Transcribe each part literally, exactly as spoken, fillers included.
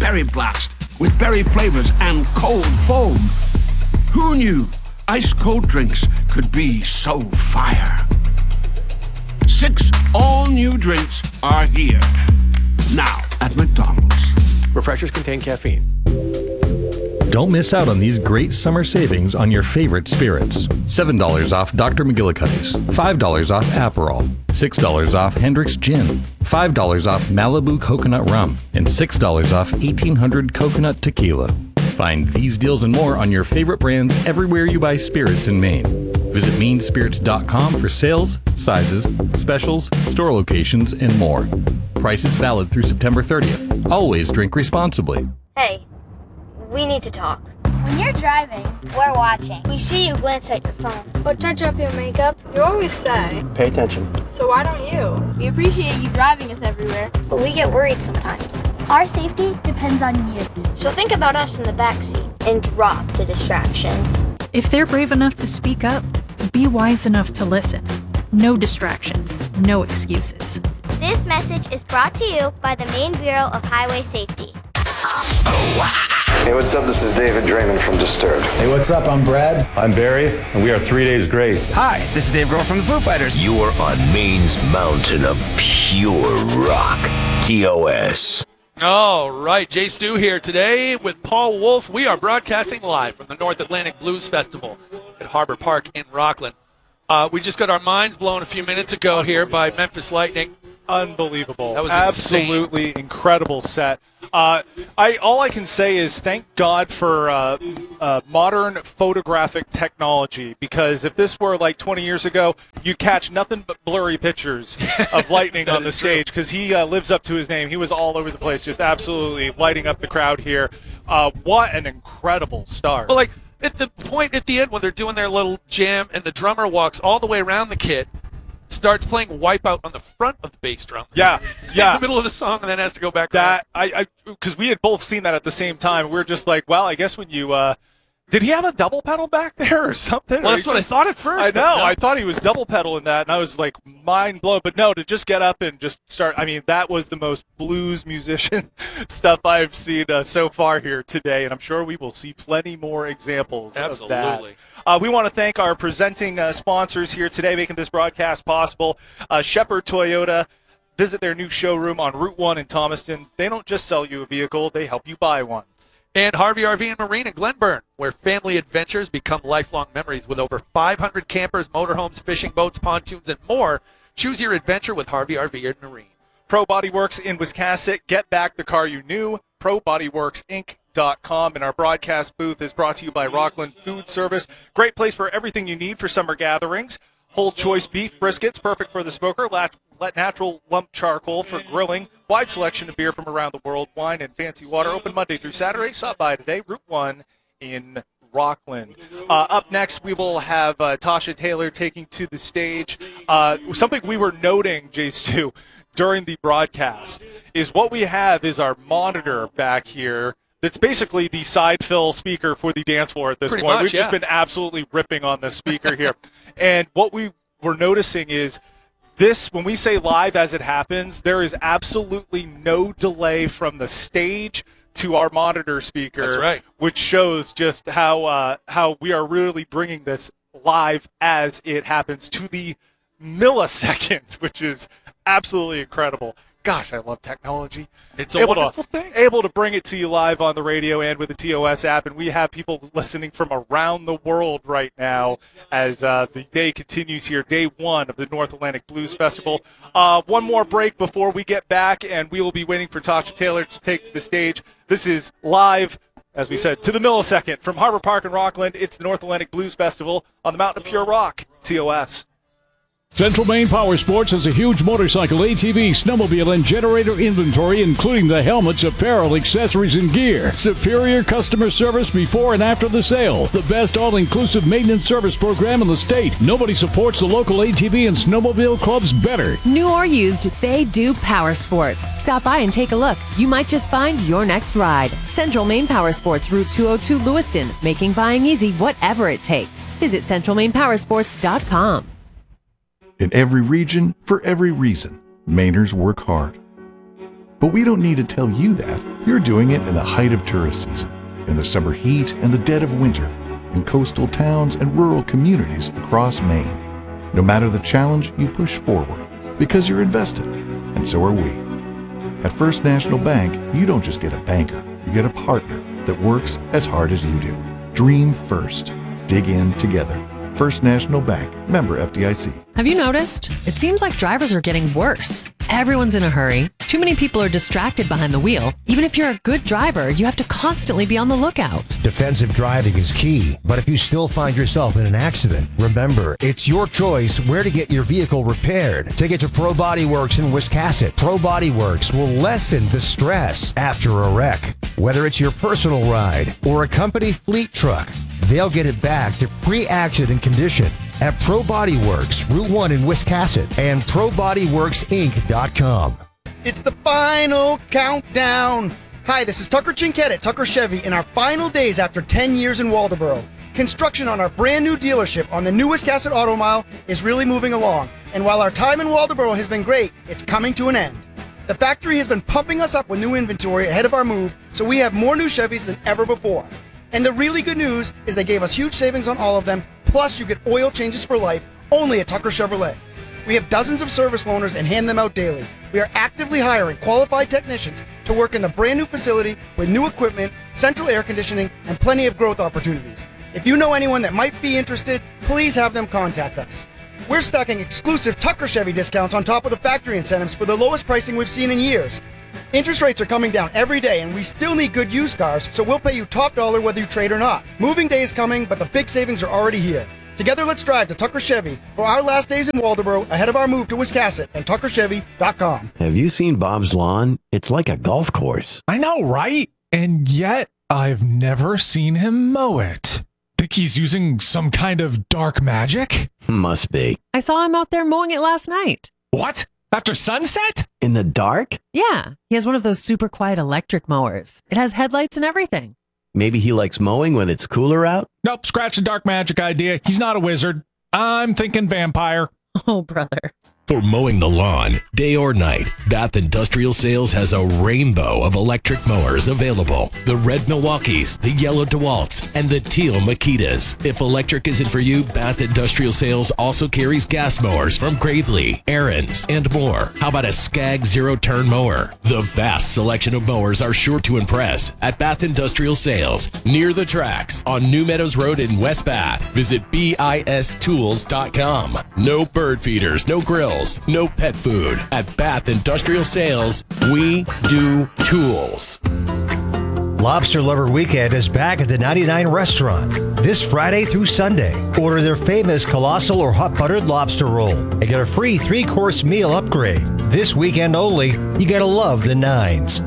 Berry Blast with berry flavors and cold foam. Who knew ice-cold drinks could be so fire? Six all-new drinks are here. Now at McDonald's. Refreshers contain caffeine. Don't miss out on these great summer savings on your favorite spirits. seven dollars off Doctor McGillicuddy's, five dollars off Aperol, six dollars off Hendrick's Gin, five dollars off Malibu Coconut Rum, and six dollars off eighteen hundred Coconut Tequila. Find these deals and more on your favorite brands everywhere you buy spirits in Maine. Visit mean spirits dot com for sales, sizes, specials, store locations, and more. Prices valid through September thirtieth. Always drink responsibly. Hey, we need to talk. When you're driving, we're watching. We see you glance at your phone. Or touch up your makeup. You always say, Pay attention. so why don't you? We appreciate you driving us everywhere, But we get worried sometimes. Our safety depends on you. So think about us in the backseat and drop the distractions. If they're brave enough to speak up, be wise enough to listen. No distractions, no excuses. This message is brought to you by the Maine Bureau of Highway Safety. Hey, what's up? This is David Draymond from Disturbed. Hey, what's up? I'm Brad. I'm Barry, and we are Three Days Grace. Hi, this is Dave Grohl from the Foo Fighters. You are on Maine's mountain of pure rock. T O S. All right, Jay Stu here today with Paul Wolf. We are broadcasting live from the North Atlantic Blues Festival at Harbor Park in Rockland. Uh, we just got our minds blown a few minutes ago here by Memphis Lightning. Unbelievable. That was absolutely insane. Incredible set. Uh, I all I can say is thank God for uh, uh, modern photographic technology, because if this were like twenty years ago, you'd catch nothing but blurry pictures of Lightning on the stage, because he uh, lives up to his name. He was all over the place, just absolutely lighting up the crowd here. Uh, what an incredible start. Well, like at the point at the end when they're doing their little jam and the drummer walks all the way around the kit, starts playing Wipeout on the front of the bass drum. Yeah, yeah. In the middle of the song, and then has to go back. That around. I, because we had both seen that at the same time. We are just like, well, I guess when you, uh, did he have a double pedal back there or something? Well, or that's what just, I thought at first. I know. No. I thought he was double pedaling that, and I was like mind blown. But no, to just get up and just start. I mean, that was the most blues musician stuff I've seen uh, so far here today, and I'm sure we will see plenty more examples Absolutely. of that. Uh, we want to thank our presenting uh, sponsors here today, making this broadcast possible. Uh, Shepherd Toyota. Visit their new showroom on Route one in Thomaston. They don't just sell you a vehicle, they help you buy one. And Harvey R V and Marine in Glenburn, where family adventures become lifelong memories with over five hundred campers, motorhomes, fishing boats, pontoons, and more. Choose your adventure with Harvey R V and Marine. Pro Body Works in Wiscasset. Get back the car you knew. pro body works inc dot com. And our broadcast booth is brought to you by Rockland Food Service. Great place for everything you need for summer gatherings. Whole choice beef briskets, perfect for the smoker. Let natural lump charcoal for grilling. Wide selection of beer from around the world. Wine and fancy water. Open Monday through Saturday. Stop by today. Route one in Rockland. Uh, up next, we will have uh, Tasha Taylor taking to the stage. Uh, something we were noting, J Stu, during the broadcast is what we have is our monitor back here. It's basically the side fill speaker for the dance floor at this Pretty point. much, We've yeah. just been absolutely ripping on the speaker here. And what we were noticing is this, when we say live as it happens, there is absolutely no delay from the stage to our monitor speaker. That's right. Which shows just how uh, how we are really bringing this live as it happens to the millisecond, which is absolutely incredible. Gosh, I love technology. It's a able wonderful to, thing. Able to bring it to you live on the radio and with the T O S app, and we have people listening from around the world right now as uh, the day continues here, day one of the North Atlantic Blues Festival. Uh, one more break before we get back, and we will be waiting for Tasha Taylor to take the stage. This is live, as we said, to the millisecond from Harbor Park in Rockland. It's the North Atlantic Blues Festival on the Mountain of Pure Rock, T O S. Central Maine Power Sports has a huge motorcycle, A T V, snowmobile, and generator inventory, including the helmets, apparel, accessories, and gear. Superior customer service before and after the sale. The best all-inclusive maintenance service program in the state. Nobody supports the local A T V and snowmobile clubs better. New or used, they do power sports. Stop by and take a look. You might just find your next ride. Central Maine Power Sports, Route two oh two, Lewiston. Making buying easy, whatever it takes. Visit central maine power sports dot com. In every region, for every reason, Mainers work hard. But we don't need to tell you that. You're doing it in the height of tourist season, in the summer heat and the dead of winter, in coastal towns and rural communities across Maine. No matter the challenge, you push forward because you're invested, and so are we. At First National Bank, you don't just get a banker, you get a partner that works as hard as you do. Dream first. Dig in together. First National Bank, member F D I C. Have you noticed? It seems like drivers are getting worse. Everyone's in a hurry. Too many people are distracted behind the wheel. Even if you're a good driver, you have to constantly be on the lookout. Defensive driving is key, but if you still find yourself in an accident, remember, it's your choice where to get your vehicle repaired. Take it to Pro Body Works in Wiscasset. Pro Body Works will lessen the stress after a wreck. Whether it's your personal ride or a company fleet truck, they'll get it back to pre-accident condition at Pro Body Works, Route one in Wiscasset, and pro body works inc dot com. It's the final countdown. Hi, this is Tucker Chinquette at Tucker Chevy in our final days after ten years in Waldoboro. Construction on our brand new dealership on the new Wiscasset Auto Mile is really moving along. And while our time in Waldoboro has been great, it's coming to an end. The factory has been pumping us up with new inventory ahead of our move, so we have more new Chevys than ever before. And the really good news is they gave us huge savings on all of them, plus you get oil changes for life, only at Tucker Chevrolet. We have dozens of service loaners and hand them out daily. We are actively hiring qualified technicians to work in the brand new facility with new equipment, central air conditioning, and plenty of growth opportunities. If you know anyone that might be interested, please have them contact us. We're stacking exclusive Tucker Chevy discounts on top of the factory incentives for the lowest pricing we've seen in years. Interest rates are coming down every day, and we still need good used cars, so we'll pay you top dollar whether you trade or not. Moving day is coming, but the big savings are already here. Together, let's drive to Tucker Chevy for our last days in Waldoboro ahead of our move to Wiscasset and tucker chevy dot com. Have you seen Bob's lawn? It's like a golf course. I know, right? And yet, I've never seen him mow it. Think he's using some kind of dark magic? Must be. I saw him out there mowing it last night. What? After sunset? In the dark? Yeah, he has one of those super quiet electric mowers. It has headlights and everything. Maybe he likes mowing when it's cooler out? Nope, scratch the dark magic idea. He's not a wizard. I'm thinking vampire. Oh, brother. For mowing the lawn, day or night, Bath Industrial Sales has a rainbow of electric mowers available. The red Milwaukees, the yellow DeWalts, and the teal Makitas. If electric isn't for you, Bath Industrial Sales also carries gas mowers from Gravely, Aaron's, and more. How about a Skag zero-turn mower? The vast selection of mowers are sure to impress at Bath Industrial Sales, near the tracks on New Meadows Road in West Bath. Visit B I S tools dot com. No bird feeders, no grills, no pet food. At Bath Industrial Sales, we do tools. Lobster Lover Weekend is back at the ninety-nine Restaurant this Friday through Sunday. Order their famous colossal or hot buttered lobster roll and get a free three-course meal upgrade. This weekend only, you gotta love the Nines.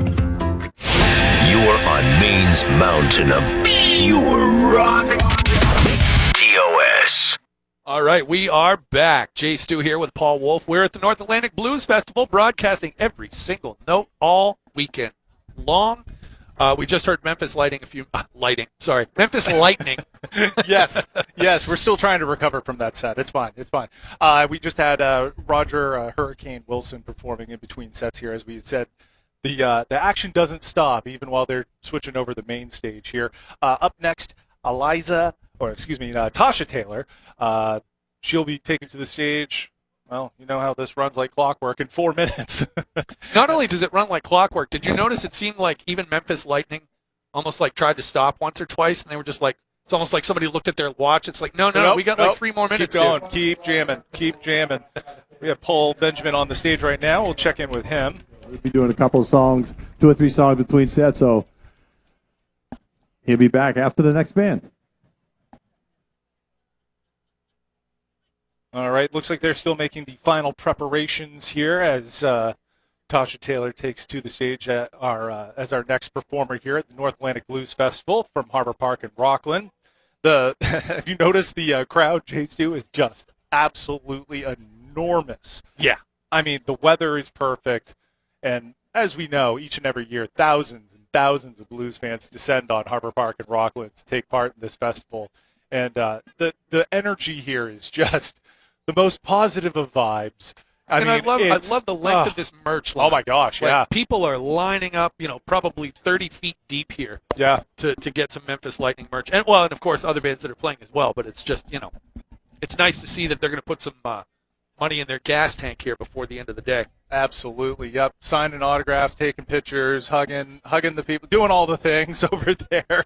You're on Maine's mountain of pure rock. T O S. All right, we are back. Jay Stu here with Paul Wolf. We're at the North Atlantic Blues Festival, broadcasting every single note all weekend long. Uh, we just heard Memphis Lighting a few uh, lighting. Sorry, Memphis Lightning. yes, yes, we're still trying to recover from that set. It's fine. It's fine. Uh, we just had uh, Roger uh, Hurricane Wilson performing in between sets here, as we had said. The uh, the action doesn't stop even while they're switching over the main stage here. Uh, up next, Eliza, or excuse me, uh, Tasha Taylor. Uh, she'll be taken to the stage. Well, you know how this runs like clockwork in four minutes. Not only does it run like clockwork, did you notice it seemed like even Memphis Lightning almost like tried to stop once or twice, and they were just like, it's almost like somebody looked at their watch. It's like, no, no, nope, we got nope. like three more minutes. Keep going. Dude. Keep jamming. Keep jamming. We have Paul Benjamin on the stage right now. We'll check in with him. We'll be doing a couple of songs, two or three songs between sets, so he'll be back after the next band. All right, looks like they're still making the final preparations here as uh, Tasha Taylor takes to the stage at our uh, as our next performer here at the North Atlantic Blues Festival from Harbor Park in Rockland. The have you noticed the uh, crowd, Jay Stu, is just absolutely enormous. Yeah. I mean, the weather is perfect, and as we know, each and every year, thousands and thousands of blues fans descend on Harbor Park in Rockland to take part in this festival. And uh, the, the energy here is just the most positive of vibes. I and mean, I love I it's- love the length uh, of this merch line. Oh my gosh, Like, yeah. people are lining up, you know, probably thirty feet deep here. Yeah. To to get some Memphis Lightning merch, and well, and of course other bands that are playing as well. But it's just, you know, it's nice to see that they're going to put some uh, money in their gas tank here before the end of the day. Absolutely. Yep. Signing autographs, taking pictures, hugging, hugging the people, doing all the things over there.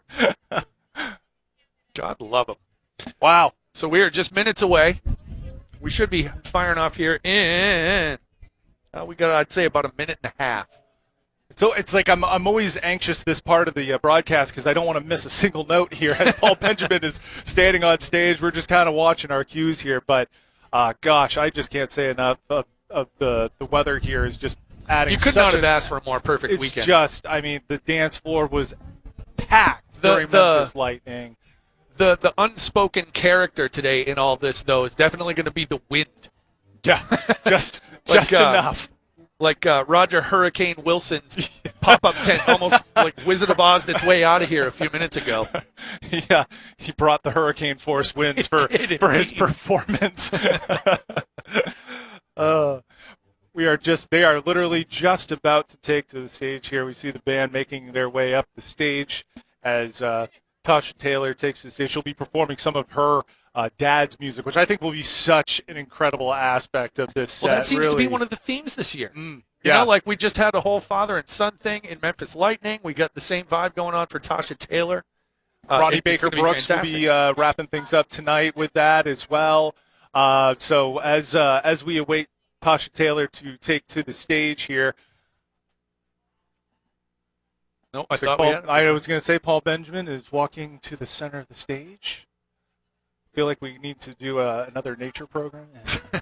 God love them. Wow. So we are just minutes away. We should be firing off here in, uh, we got, I'd say, about a minute and a half. So it's like I'm I'm always anxious this part of the uh, broadcast because I don't want to miss a single note here as Paul Benjamin is standing on stage. We're just kind of watching our cues here, but uh, gosh, I just can't say enough of, of the the weather here is just adding. You could such not have a, asked for a more perfect it's weekend. just, I mean, the dance floor was packed The- during the- Memphis Lightning. The the unspoken character today in all this, though, is definitely going to be the wind. Yeah, just Like, just uh, enough. Like uh, Roger Hurricane Wilson's pop-up tent almost like Wizard of Oz its way out of here a few minutes ago. Yeah, he brought the hurricane force winds for, did for his indeed. performance. uh, we are just, they are literally just about to take to the stage here. We see the band making their way up the stage as uh, Tasha Taylor takes the stage. She'll be performing some of her uh, dad's music, which I think will be such an incredible aspect of this set. Well, that seems really. to be one of the themes this year. Mm, You yeah. know, like we just had a whole father and son thing in Memphis Lightning. We got the same vibe going on for Tasha Taylor. Uh, Ronnie it- it's Baker gonna be Brooks will fantastic. be uh, wrapping things up tonight with that as well. Uh, so as uh, as we await Tasha Taylor to take to the stage here, No, I so thought Paul, we had. it. I was going to say Paul Benjamin is walking to the center of the stage. Feel like we need to do uh, another nature program.